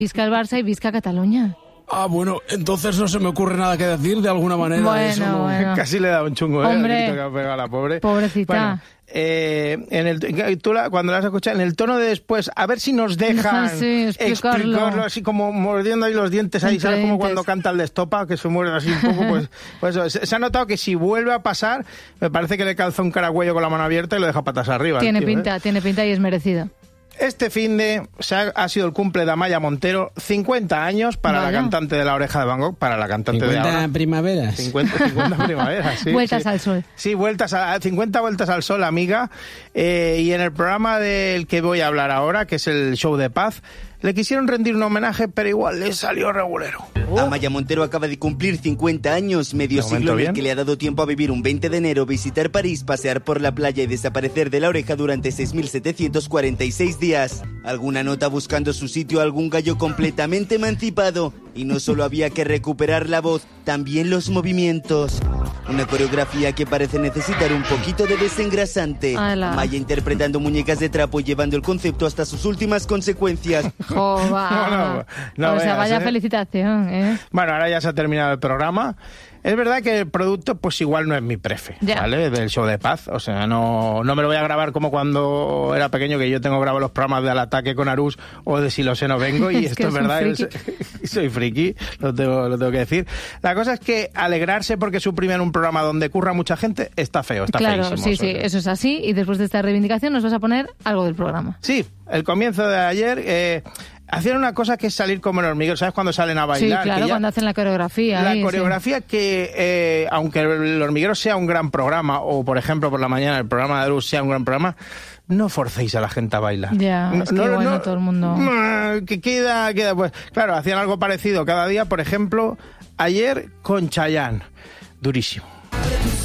Visca el Barça y visca Cataluña. Ah, bueno, entonces no se me ocurre nada que decir de alguna manera. Bueno, eso no... bueno. Casi le da un chungo, Hombre, el grito que ha pegado a la pobre. Pobrecita. Bueno, cuando la has escuchado, en el tono de después, a ver si nos dejan explicarlo, así como mordiendo ahí los dientes, ahí, ¿sabes? Como cuando canta el de Estopa, que se muerde así un poco, pues eso. Se ha notado que si vuelve a pasar, me parece que le calza un caragüello con la mano abierta y lo deja patas arriba. Tiene pinta y es merecido. Este finde ha sido el cumple de Amaya Montero, 50 años para la cantante de La Oreja de Van Gogh, para la cantante de ahora. 50 primaveras. 50 primaveras, sí. Vueltas al sol. Sí, 50 vueltas al sol, amiga. Y en el programa del que voy a hablar ahora, que es el Show de Paz, le quisieron rendir un homenaje, pero igual le salió regulero. Amaya Montero acaba de cumplir 50 años, medio siglo en el que le ha dado tiempo a vivir un 20 de enero, visitar París, pasear por la playa y desaparecer de La Oreja durante 6.746 días. Alguna nota buscando su sitio, algún gallo completamente emancipado. Y no solo había que recuperar la voz, también los movimientos. Una coreografía que parece necesitar un poquito de desengrasante. Amaya interpretando muñecas de trapo y llevando el concepto hasta sus últimas consecuencias. No, o sea, vaya felicitación, ¿eh? Bueno, ahora ya se ha terminado el programa. Es verdad que el producto pues igual no es mi prefe, ¿vale? Del Show de Paz. O sea, no me lo voy a grabar como cuando era pequeño, que yo tengo grabado los programas de Al Ataque con Arús o de Si lo sé no vengo, y esto es verdad, soy friki, lo tengo que decir. La cosa es que alegrarse porque suprimir un programa donde curra mucha gente está feo, está feísimo. Claro, sí, eso es así, y después de esta reivindicación nos vas a poner algo del programa. Sí, el comienzo de ayer... hacían una cosa que es salir como el hormiguero, ¿sabes? Cuando salen a bailar. Sí, claro, cuando hacen la coreografía. La coreografía que, aunque el hormiguero sea un gran programa, o por ejemplo por la mañana el programa de Arús sea un gran programa, no forcéis a la gente a bailar. Ya, es que bueno, todo el mundo... Que queda, pues claro, hacían algo parecido cada día, por ejemplo, ayer con Chayanne. Durísimo.